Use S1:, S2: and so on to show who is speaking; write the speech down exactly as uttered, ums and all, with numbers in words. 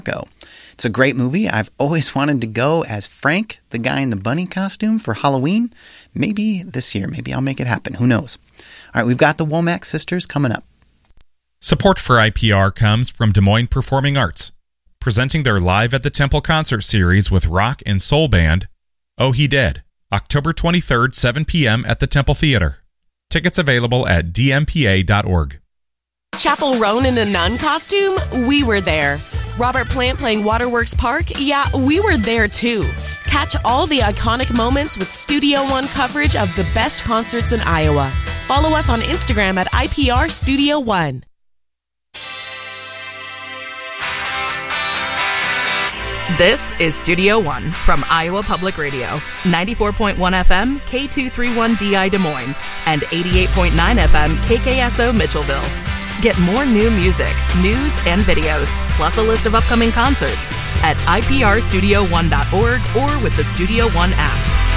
S1: Go. It's a great movie. I've always wanted to go as Frank, the guy in the bunny costume, for Halloween. Maybe this year. Maybe I'll make it happen. Who knows? All right, we've got the Womack sisters coming up.
S2: Support for I P R comes from Des Moines Performing Arts, presenting their Live at the Temple concert series with rock and soul band, Oh He Dead, October twenty-third, seven p.m. at the Temple Theater. Tickets available at d m p a dot org.
S3: Chapel Roan in a nun costume? We were there. Robert Plant playing Waterworks Park? Yeah, we were there too. Catch all the iconic moments with Studio One coverage of the best concerts in Iowa. Follow us on Instagram at I P R Studio One.
S4: This is Studio One from Iowa Public Radio, ninety-four point one F M, K two thirty-one D I Des Moines, and eighty-eight point nine F M, K K S O Mitchellville. Get more new music, news, and videos, plus a list of upcoming concerts at I P R studio one dot org or with the Studio One app.